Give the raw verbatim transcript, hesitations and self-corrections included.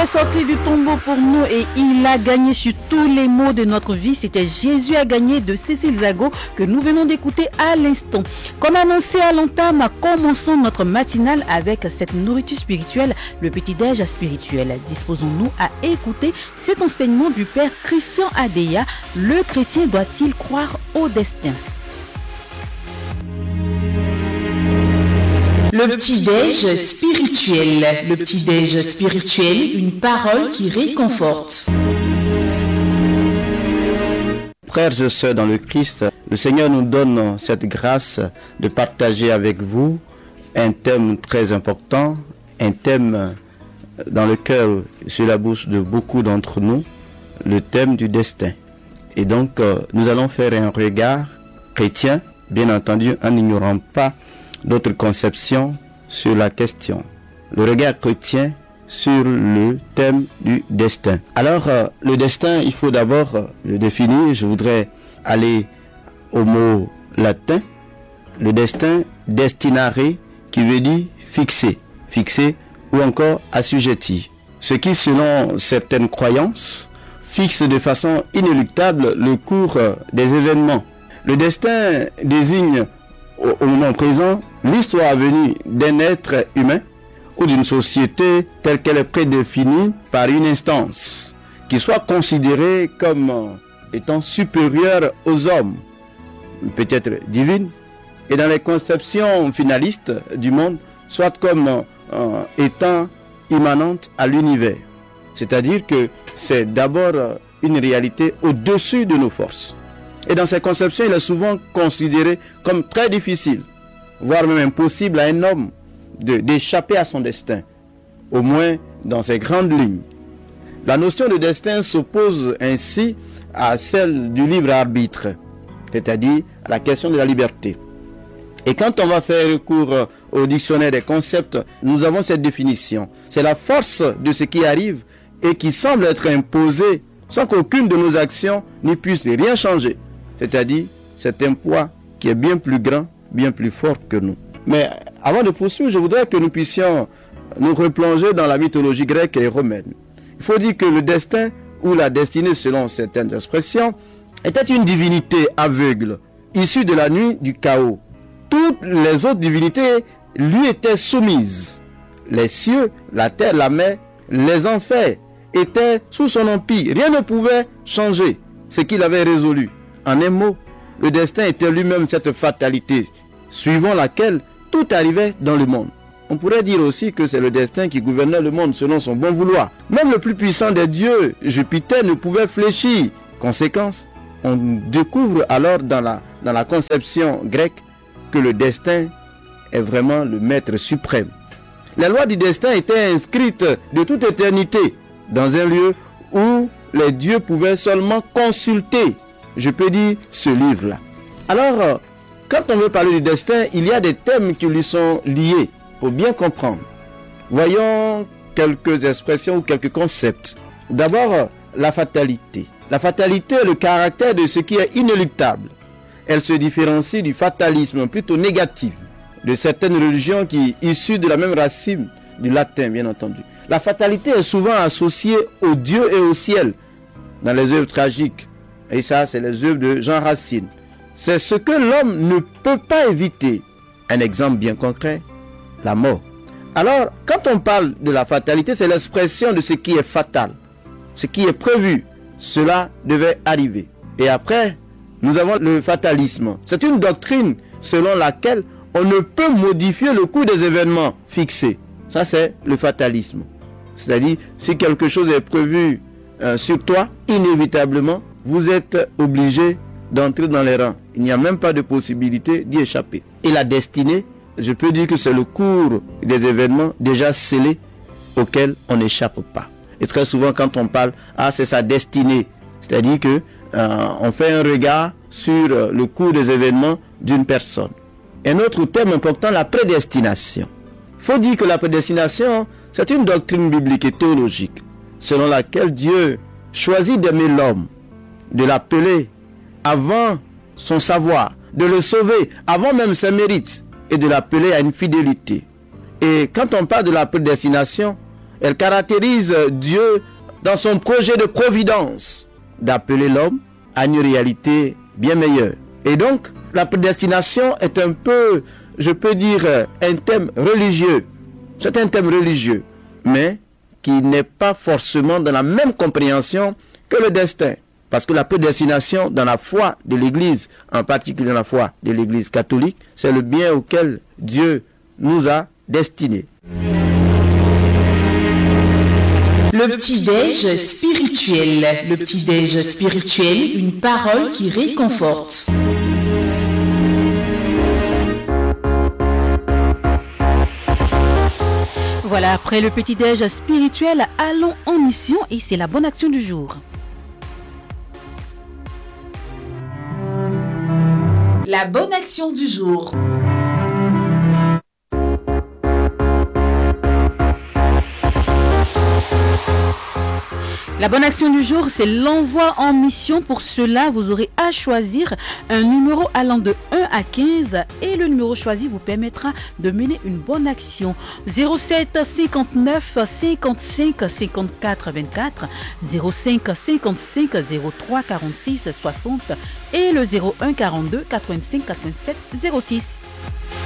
est sorti du tombeau pour nous et il a gagné sur tous les maux de notre vie. C'était Jésus a gagné de Cécile Zago que nous venons d'écouter à l'instant. Comme annoncé à l'entame, commençons notre matinale avec cette nourriture spirituelle, le petit-déj spirituel. Disposons-nous à écouter cet enseignement du Père Christian Adeya. Le chrétien doit-il croire au destin? Le petit-déj spirituel. Le petit-déj spirituel, une parole qui réconforte. Frères et sœurs dans le Christ, le Seigneur nous donne cette grâce de partager avec vous un thème très important, un thème dans le cœur, sur la bouche de beaucoup d'entre nous, le thème du destin. Et donc, nous allons faire un regard chrétien, bien entendu, en n'ignorant pas d'autres conceptions sur la question. Le regard chrétien sur le thème du destin. Alors, euh, le destin, il faut d'abord euh, le définir. Je voudrais aller au mot latin. Le destin, destinare, qui veut dire fixer, fixer ou encore assujetti. Ce qui, selon certaines croyances, fixe de façon inéluctable le cours euh, des événements. Le destin désigne au moment présent l'histoire à venir d'un être humain ou d'une société telle qu'elle est prédéfinie par une instance qui soit considérée comme étant supérieure aux hommes, peut-être divine, et dans les conceptions finalistes du monde, soit comme euh, étant immanente à l'univers. C'est-à-dire que c'est d'abord une réalité au-dessus de nos forces. Et dans ces conceptions, il est souvent considéré comme très difficile, voire même impossible à un homme de, d'échapper à son destin, au moins dans ses grandes lignes. La notion de destin s'oppose ainsi à celle du libre arbitre, c'est-à-dire à la question de la liberté. Et quand on va faire recours au dictionnaire des concepts, nous avons cette définition. C'est la force de ce qui arrive et qui semble être imposée sans qu'aucune de nos actions n'y puisse rien changer. C'est-à-dire, c'est un poids qui est bien plus grand, bien plus fort que nous. Mais avant de poursuivre, je voudrais que nous puissions nous replonger dans la mythologie grecque et romaine. Il faut dire que le destin, ou la destinée selon certaines expressions, était une divinité aveugle, issue de la nuit du chaos. Toutes les autres divinités lui étaient soumises. Les cieux, la terre, la mer, les enfers étaient sous son empire. Rien ne pouvait changer ce qu'il avait résolu. En un mot, le destin était lui-même cette fatalité, suivant laquelle tout arrivait dans le monde. On pourrait dire aussi que c'est le destin qui gouvernait le monde selon son bon vouloir. Même le plus puissant des dieux, Jupiter, ne pouvait fléchir. Conséquence, on découvre alors dans la, dans la conception grecque que le destin est vraiment le maître suprême. La loi du destin était inscrite de toute éternité dans un lieu où les dieux pouvaient seulement consulter, je peux dire, ce livre-là. Alors, quand on veut parler du destin, il y a des thèmes qui lui sont liés, pour bien comprendre. Voyons quelques expressions ou quelques concepts. D'abord, la fatalité. La fatalité est le caractère de ce qui est inéluctable. Elle se différencie du fatalisme plutôt négatif de certaines religions qui, issues de la même racine du latin, bien entendu. La fatalité est souvent associée au Dieu et au ciel dans les œuvres tragiques. Et ça, c'est les œuvres de Jean Racine. C'est ce que l'homme ne peut pas éviter. Un exemple bien concret, la mort. Alors, quand on parle de la fatalité, c'est l'expression de ce qui est fatal. Ce qui est prévu, cela devait arriver. Et après, nous avons le fatalisme. C'est une doctrine selon laquelle on ne peut modifier le cours des événements fixés. Ça, c'est le fatalisme. C'est-à-dire, si quelque chose est prévu euh, sur toi, inévitablement, vous êtes obligé d'entrer dans les rangs. Il n'y a même pas de possibilité d'y échapper. Et la destinée, je peux dire que c'est le cours des événements déjà scellés auxquels on n'échappe pas. Et très souvent, quand on parle, ah, c'est sa destinée. C'est-à-dire que euh, on fait un regard sur le cours des événements d'une personne. Un autre thème important, la prédestination. Il faut dire que la prédestination, c'est une doctrine biblique et théologique, selon laquelle Dieu choisit d'aimer l'homme, de l'appeler avant son savoir, de le sauver avant même ses mérites, et de l'appeler à une fidélité. Et quand on parle de la prédestination, Elle caractérise Dieu dans son projet de providence d'appeler l'homme à une réalité bien meilleure. Et donc, la prédestination est un peu, je peux dire, un thème religieux. C'est un thème religieux, mais qui n'est pas forcément dans la même compréhension que le destin. Parce que la prédestination dans la foi de l'Église, en particulier dans la foi de l'Église catholique, c'est le bien auquel Dieu nous a destinés. Le petit-déj spirituel. Le petit-déj spirituel, une parole qui réconforte. Voilà, après le petit-déj spirituel, allons en mission et c'est la bonne action du jour. La bonne action du jour. La bonne action du jour, c'est l'envoi en mission. Pour cela, vous aurez à choisir un numéro allant de un à quinze et le numéro choisi vous permettra de mener une bonne action. zéro sept cinquante-neuf cinquante-cinq cinquante-quatre vingt-quatre, zéro cinq cinquante-cinq zéro trois quarante-six soixante et le zéro un quarante-deux quatre-vingt-cinq quatre-vingt-sept zéro six.